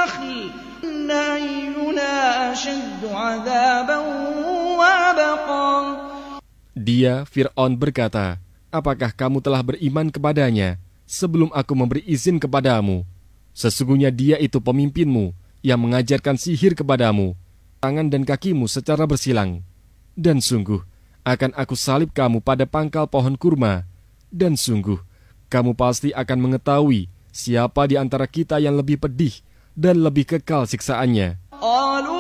أخي أينا أشد عذابا وأبقى. Dia, Fir'aun berkata, apakah kamu telah beriman kepadanya sebelum aku memberi izin kepadamu? Sesungguhnya dia itu pemimpinmu yang mengajarkan sihir kepadamu, tangan dan kakimu secara bersilang. Dan sungguh, akan aku salib kamu pada pangkal pohon kurma. Dan sungguh, kamu pasti akan mengetahui siapa di antara kita yang lebih pedih dan lebih kekal siksaannya.